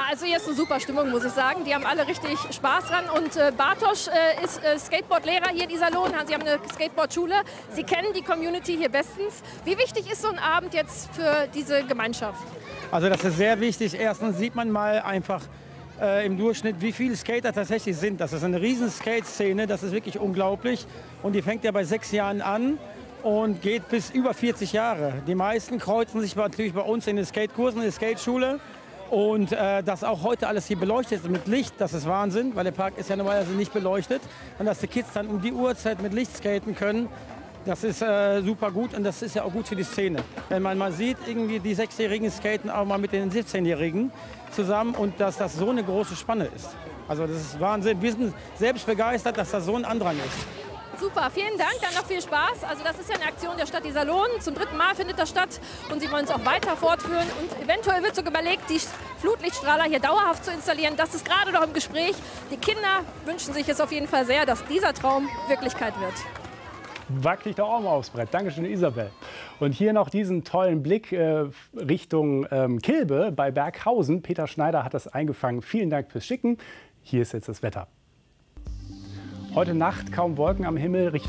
also hier ist eine super Stimmung, muss ich sagen. Die haben alle richtig Spaß dran. Und Bartosz ist Skateboardlehrer hier in Iserlohn. Sie haben eine Skateboardschule. Sie kennen die Community hier bestens. Wie wichtig ist so ein Abend jetzt für diese Gemeinschaft? Also das ist sehr wichtig. Erstens sieht man mal einfach im Durchschnitt, wie viele Skater tatsächlich sind. Das ist eine riesen Skate-Szene, das ist wirklich unglaublich. Und die fängt ja bei 6 Jahren an und geht bis über 40 Jahre. Die meisten kreuzen sich natürlich bei uns in den Skatekursen, in der Skateschule. Und dass auch heute alles hier beleuchtet ist mit Licht, das ist Wahnsinn, weil der Park ist ja normalerweise nicht beleuchtet. Und dass die Kids dann um die Uhrzeit mit Licht skaten können, das ist super gut und das ist ja auch gut für die Szene. Wenn man mal sieht, irgendwie die 6-Jährigen skaten auch mal mit den 17-Jährigen zusammen und dass das so eine große Spanne ist. Also das ist Wahnsinn. Wir sind selbst begeistert, dass das so ein Andrang ist. Super, vielen Dank, dann noch viel Spaß. Also das ist ja eine Aktion der Stadt Iserlohn. Zum 3. Mal findet das statt und sie wollen es auch weiter fortführen. Und eventuell wird sogar überlegt, die Flutlichtstrahler hier dauerhaft zu installieren. Das ist gerade noch im Gespräch. Die Kinder wünschen sich es auf jeden Fall sehr, dass dieser Traum Wirklichkeit wird. Wack dich doch auch mal aufs Brett. Dankeschön, Isabel. Und hier noch diesen tollen Blick Richtung Kilbe bei Berghausen. Peter Schneider hat das eingefangen. Vielen Dank fürs Schicken. Hier ist jetzt das Wetter. Heute Nacht kaum Wolken am Himmel. Richtung